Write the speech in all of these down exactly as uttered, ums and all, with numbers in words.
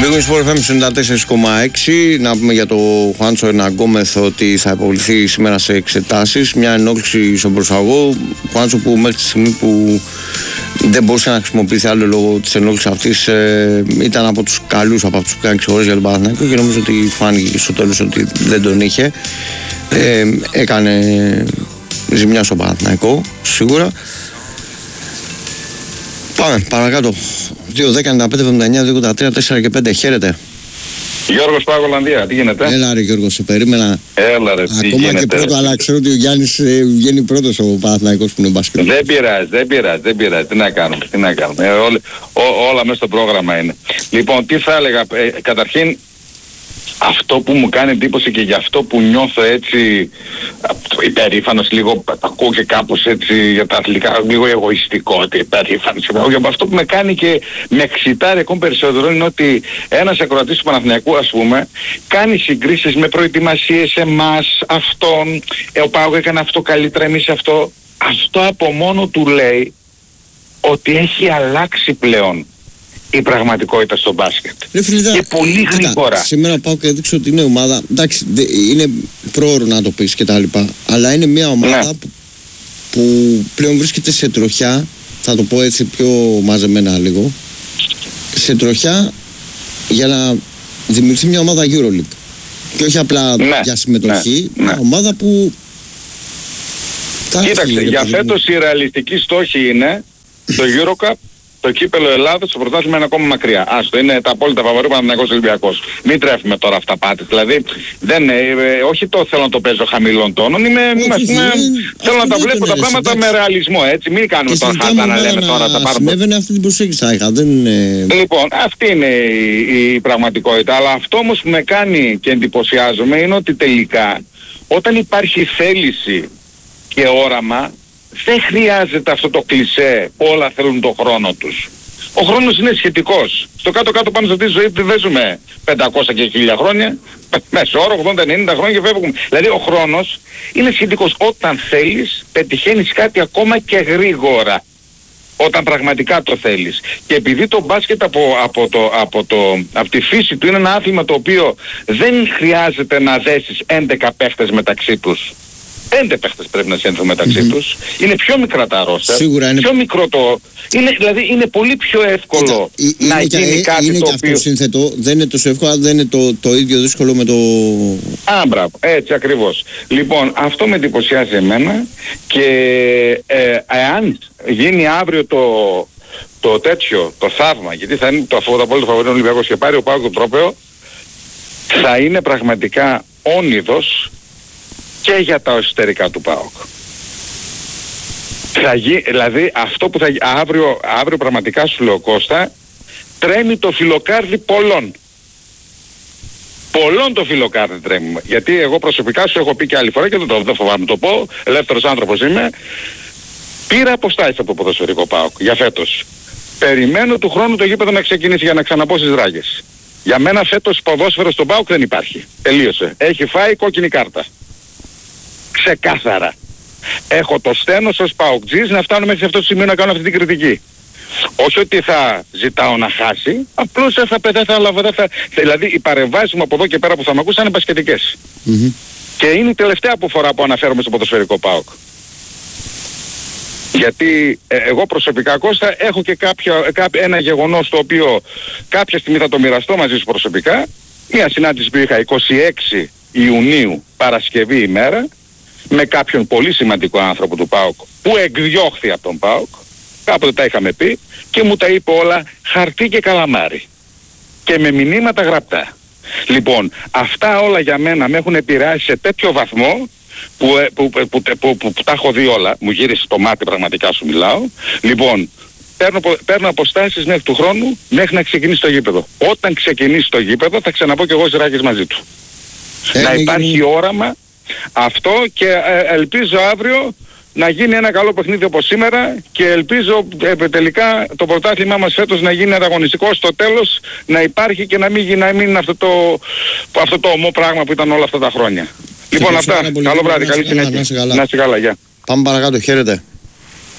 Big Sport εφ εμ ενενήντα τέσσερα κόμμα έξι. Να πούμε για το Χουάντσο Εναγκόμεθ ότι θα υποβληθεί σήμερα σε εξετάσεις. Μια ενόχληση στον προσφαγό. Χουάντσο που μέχρι τη στιγμή που δεν μπορούσε να χρησιμοποιηθεί άλλο λόγω της ενόχλησης αυτής, ε, ήταν από τους καλούς, από αυτούς που κάνουν ξεχωρίες για τον Παναθηναϊκό και νομίζω ότι φάνηκε στο τέλος ότι δεν τον είχε. Ε, έκανε ζημιά στον Παναθηναϊκό, σίγουρα. Πάμε παρακάτω. δύο δέκα ενενήντα πέντε εβδομήντα εννιά δύο ογδόντα τρία τέσσερα και πέντε. Χαίρετε. Γιώργος Πάγο Ολλανδία, τι γίνεται? Έλα ρε Γιώργο, σε περίμενα. Έλα ρε, τι ακόμα γίνεται, και πρώτο, ρε. αλλά ξέρω ότι ο Γιάννης ε, βγαίνει πρώτος ο Παναθηναϊκός που είναι μπάσκετ. Δεν πειράζει, δεν πειράζει, δεν πειράζει. Τι να κάνουμε, τι να κάνουμε. Ε, ό, ό, όλα μέσα στο πρόγραμμα είναι. Λοιπόν, τι θα έλεγα, ε, καταρχήν αυτό που μου κάνει εντύπωση και γι' αυτό που νιώθω έτσι υπερήφανος, λίγο ακούω και κάπως έτσι για τα αθλητικά, λίγο εγωιστικό ότι υπερήφανος. Για αυτό που με κάνει και με εξητάρει ακόμη περισσότερο είναι ότι ένας ακροατής του Παναθηναϊκού, ας πούμε, κάνει συγκρίσεις με προετοιμασίες εμάς, αυτόν, ε, ο Πάγο έκανε αυτό καλύτερα, εμείς αυτό. Αυτό από μόνο του λέει ότι έχει αλλάξει πλέον η πραγματικότητα στο μπάσκετ. Ρε φίλε, και πολύ γρήγορα. Σήμερα πάω και έδειξε ότι είναι ομάδα. Εντάξει, δε, είναι πρόωρο να το πεις και τα λοιπά. Αλλά είναι μια ομάδα ναι. που, που πλέον βρίσκεται σε τροχιά. Θα το πω έτσι πιο μαζεμένα λίγο. Σε τροχιά για να δημιουργηθεί μια ομάδα EuroLeague. Και όχι απλά ναι, για συμμετοχή. Ναι, μια ναι. ομάδα που. Κοίταξε, για φέτος η ρεαλιστική στόχη είναι το EuroCup, το κύπελο Ελλάδας, το πρωτάθλημα είναι ακόμα μακριά. Άστο, είναι τα απόλυτα φαβορί Παναθηναϊκός Ολυμπιακός. Μην τρέφουμε τώρα αυτά πάτη. Δηλαδή, δεν, ε, ε, όχι το θέλω να το παίζω χαμηλών τόνων. Είμαι, είμαι, είμαι, θέλω να τα βλέπω τα πράγματα εντάξει. με ρεαλισμό. Έτσι. Μην κάνουμε τώρα χάρτα να λέμε τώρα τα πράγματα. Συνέβαινε αυτή την προσέγγιση θα είχα. Δεν είναι... Λοιπόν, αυτή είναι η, η πραγματικότητα. Αλλά αυτό όμως που με κάνει και εντυπωσιάζομαι είναι ότι τελικά όταν υπάρχει θέληση και όραμα, δεν χρειάζεται αυτό το κλισέ, όλα θέλουν τον χρόνο τους. Ο χρόνος είναι σχετικός. Στο κάτω-κάτω πάνω σε αυτή τη ζωή δεν ζούμε πεντακόσια και χίλια χρόνια, μέσω όρο ογδόντα ενενήντα χρόνια και φεύγουμε. Δηλαδή ο χρόνος είναι σχετικός. Όταν θέλεις, πετυχαίνεις κάτι ακόμα και γρήγορα. Όταν πραγματικά το θέλεις. Και επειδή το μπάσκετ από, από, το, από, το, από τη φύση του είναι ένα άθλημα το οποίο δεν χρειάζεται να δέσεις έντεκα παίχτες μεταξύ τους. Πέντε παίχτες πρέπει να σένθουν μεταξύ mm-hmm. τους. Είναι πιο μικρά τα ρόστερ. Σίγουρα είναι. Πιο μικρό το. Είναι, δηλαδή είναι πολύ πιο εύκολο Κοίτα, να είναι γίνει και, κάτι είναι το και οποίο. Αυτό σύνθετο. Δεν είναι τόσο εύκολο, δεν είναι το, το ίδιο δύσκολο με το. Α, μπράβο. Έτσι ακριβώς. Λοιπόν, αυτό με εντυπωσιάζει εμένα και ε, εάν γίνει αύριο το, το τέτοιο, το θαύμα, γιατί θα είναι το απόλυτο φαβορί Ολυμπιακός και πάρει ο Πάγο το τρόπαιο, θα είναι πραγματικά όνειδος και για τα εσωτερικά του ΠΑΟΚ. Θα γι, δηλαδή αυτό που θα αύριο, αύριο πραγματικά σου λέω Κώστα, τρέμει το φιλοκάρδι πολλών. Πολλών το φιλοκάρδι τρέμει. Γιατί εγώ προσωπικά σου έχω πει και άλλη φορά και δεν, το, δεν φοβάμαι το πω, ελεύθερος άνθρωπος είμαι, πήρα αποστάσεις από το ποδοσφαιρικό ΠΑΟΚ για φέτος. Περιμένω του χρόνου το γήπεδο να ξεκινήσει για να ξαναπώ στις ράγες. Για μένα φέτος ποδόσφαιρο στον ΠΑΟΚ δεν υπάρχει. Τελείωσε. Έχει φάει κόκκινη κάρτα. Ξεκάθαρα. Έχω το στένος ως ΠΑΟΚτζής να φτάνω μέχρι σε αυτό το σημείο να κάνω αυτή την κριτική. Όχι ότι θα ζητάω να χάσει, απλώς δεν θα πετάει, θα λάβω, θα... Δηλαδή οι παρεμβάσεις μου από εδώ και πέρα που θα με ακούσαν είναι μπασκετικές. Mm-hmm. Και είναι η τελευταία φορά που αναφέρομαι στο ποδοσφαιρικό ΠΑΟΚ. Γιατί ε, εγώ προσωπικά Κώστα έχω και κάποιο, κάποιο, ένα γεγονός το οποίο κάποια στιγμή θα το μοιραστώ μαζί σου προσωπικά. Μια συνάντηση που είχα εικοστή έκτη Ιουνίου Παρασκευή ημέρα με κάποιον πολύ σημαντικό άνθρωπο του ΠΑΟΚ που εκδιώχθη από τον ΠΑΟΚ, κάποτε τα είχαμε πει και μου τα είπε όλα χαρτί και καλαμάρι και με μηνύματα γραπτά. Λοιπόν, αυτά όλα για μένα με έχουν επηρεάσει σε τέτοιο βαθμό που, που, που, που, που, που, που, που τα έχω δει όλα, μου γύρισε το μάτι πραγματικά σου μιλάω. Λοιπόν, παίρνω, παίρνω αποστάσεις μέχρι του χρόνου μέχρι να ξεκινήσει το γήπεδο. Όταν ξεκινήσει το γήπεδο θα ξαναπώ και εγώ Ζηράκης μαζί του. Ε, να υπάρχει γίνει... όραμα αυτό και ε, ελπίζω αύριο να γίνει ένα καλό παιχνίδι όπως σήμερα και ελπίζω ε, τελικά το πρωτάθλημά μας φέτος να γίνει ανταγωνιστικό στο τέλος, να υπάρχει και να μην, να μην είναι αυτό το, αυτό το ομό πράγμα που ήταν όλα αυτά τα χρόνια. Και λοιπόν αυτά, καλό βράδυ, καλή συνέχεια. Να είστε καλά, γεια. Πάμε παρακάτω, χαίρετε.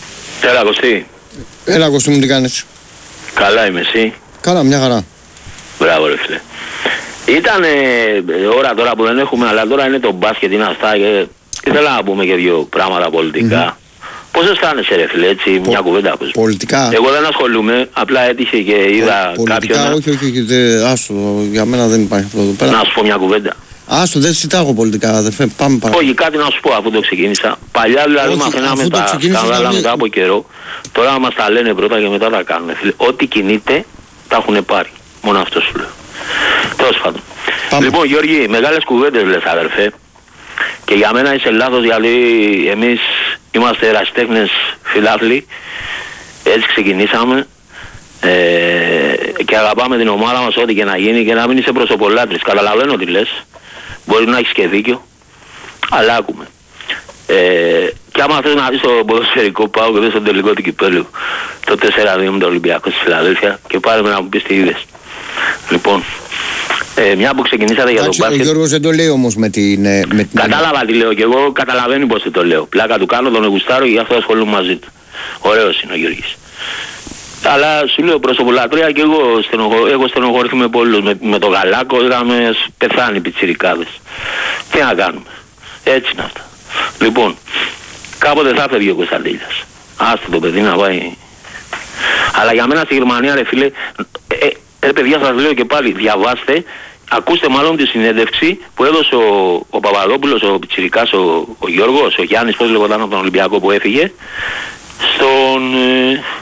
Έλα Κωστή. Έλα Κωστή μου, τι κάνεις? Καλά είμαι, εσύ? Καλά, μια χαρά. Μπράβο ρε φίλε. Ήταν ε, ώρα τώρα που δεν έχουμε, αλλά τώρα είναι το μπάσκετ, είναι αυτά και ήθελα να πούμε και δύο πράγματα πολιτικά. Mm-hmm. Πώς αισθάνεσαι ρε φίλε, έτσι, Πο, μια κουβέντα πως. Πολιτικά. Εγώ δεν ασχολούμαι, απλά έτυχε και είδα Πο, κάποιον. Πολιτικά, όχι, όχι, όχι, δε, άστο, για μένα δεν υπάρχει αυτό εδώ πέρα. Να σου πω μια κουβέντα. Άστο, δεν συζητάω πολιτικά, αδερφέ, πάμε παρακάτω. Όχι, κάτι να σου πω αφού το ξεκίνησα. Παλιά δηλαδή μαθαίναμε τα σκάνδαλα μετά από καιρό. Τώρα μας τα λένε πρώτα και μετά τα κάνουν. Φίλε. Ό,τι κινείται τα έχουν πάρει. Μόνο αυτό σου λέω. Τέλος πάντων. Λοιπόν Γιώργη, μεγάλες κουβέντες λες αδερφέ. Και για μένα είσαι λάθος γιατί εμείς είμαστε ερασιτέχνες φιλάθλοι. Έτσι ξεκινήσαμε. Ε, και αγαπάμε την ομάδα μας ό,τι και να γίνει και να μην είσαι προσωπολάτρης. Καταλαβαίνω τι λες. Μπορεί να έχεις και δίκιο. Αλλά άκουμε. Ε, και άμα θες να δεις το ποδοσφαιρικό πάω και δεις τον τελικό του κυπέλλου το τέσσερα δύο με το Ολυμπιακό στη Φιλαδέλφια και πάρε με να μου πεις τι είδες. Λοιπόν, ε, μια που ξεκινήσατε για τον μπάσκετ. Ο Γιώργος δεν το λέει όμως με την... Με την... Κατάλαβα τι λέω και εγώ, καταλαβαίνει πως δεν το λέω. Πλάκα του κάνω, τον εγουστάρω και γι' αυτό ασχολούμαι μαζί του. Ωραίος είναι ο Γιώργης. Αλλά σου λέω προσωπολατρία και εγώ στενοχω... έχω στενοχωρηθεί με πολλούς. Με, με το Γαλάκο είχαμε πεθάνει πιτσιρικάδες. Τι να κάνουμε. Έτσι είναι αυτά. Λοιπόν, κάποτε θα φεύγει ο Κωνσταντίνας. Άστο το παιδί να πάει. Αλλά για μένα στη Γερμανία ρε φίλε, ε, ε, παιδιά σας λέω και πάλι, διαβάστε, ακούστε μάλλον τη συνέντευξη που έδωσε ο, ο Παπαδόπουλος, ο πιτσιρικάς, ο, ο Γιώργος, ο Γιάννης, πώς λεγόταν από τον Ολυμπιακό που έφυγε, στον... Ε,